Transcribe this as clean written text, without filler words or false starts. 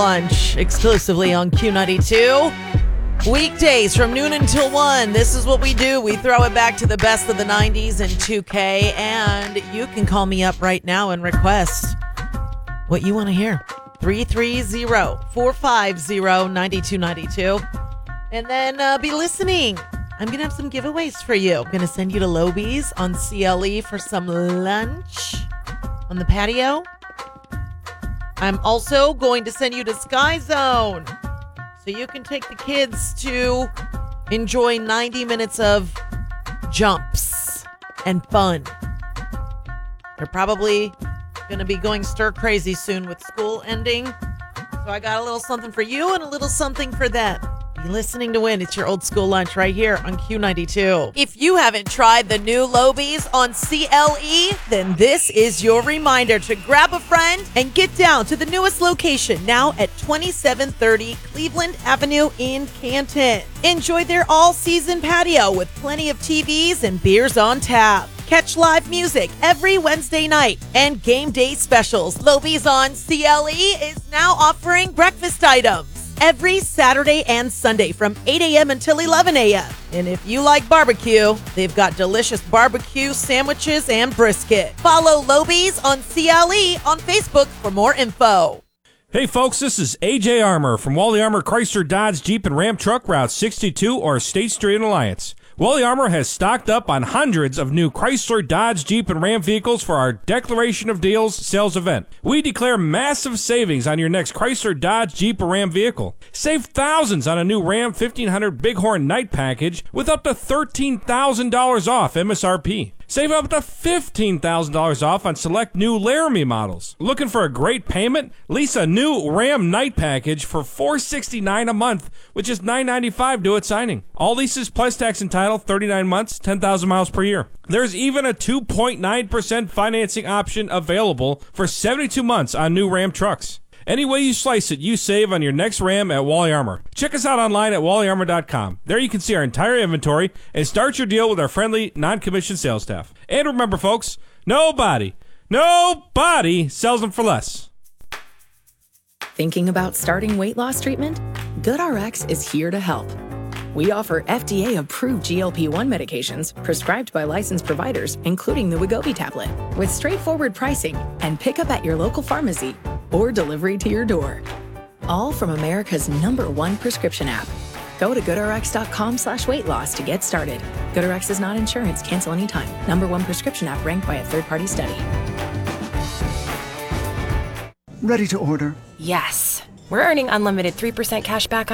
Lunch exclusively on Q92. Weekdays from noon until 1. This is what we do. We throw it back to the best of the 90s and 2K. And you can call me up right now and request what you want to hear. 330-450-9292. And then be listening. I'm going to have some giveaways for you. I'm going to send you to Lobies on CLE for some lunch on the patio. I'm also going to send you to Sky Zone so you can take the kids to enjoy 90 minutes of jumps and fun. They're probably going to be going stir crazy soon with school ending. So I got a little something for you and a little something for them. Be listening to win. It's your old school lunch right here on Q92. If you haven't tried the new Lobies on CLE, then this is your reminder to grab a friend and get down to the newest location now at 2730 Cleveland Avenue in Canton. Enjoy their all-season patio with plenty of TVs and beers on tap. Catch live music every Wednesday night and game day specials. Lobies on CLE is now offering breakfast items every Saturday and Sunday from 8 a.m. until 11 a.m. And if you like barbecue, they've got delicious barbecue sandwiches and brisket. Follow Lobies on CLE on Facebook for more info. Hey folks, this is AJ Armour from Wally Armour Chrysler Dodge Jeep and Ram Truck Route 62 or State Street in Alliance. Wally Armour has stocked up on hundreds of new Chrysler, Dodge, Jeep, and Ram vehicles for our Declaration of Deals sales event. We declare massive savings on your next Chrysler, Dodge, Jeep, or Ram vehicle. Save thousands on a new Ram 1500 Bighorn Night Package with up to $13,000 off MSRP. Save up to $15,000 off on select new Laramie models. Looking for a great payment? Lease a new Ram Night Package for $469 a month, which is $995 due at signing. All leases plus tax and title, 39 months, 10,000 miles per year. There's even a 2.9% financing option available for 72 months on new Ram trucks. Any way you slice it, you save on your next Ram at Wally Armour. Check us out online at wallyarmour.com. There you can see our entire inventory and start your deal with our friendly, non-commissioned sales staff. And remember, folks, nobody sells them for less. Thinking about starting weight loss treatment? GoodRx is here to help. We offer FDA-approved GLP-1 medications prescribed by licensed providers, including the Wegovy tablet, with straightforward pricing and pickup at your local pharmacy or delivery to your door. All from America's #1 prescription app. Go to goodrx.com/weight-loss to get started. GoodRx is not insurance. Cancel anytime. #1 prescription app ranked by a third-party study. Ready to order? Yes. We're earning unlimited 3% cash back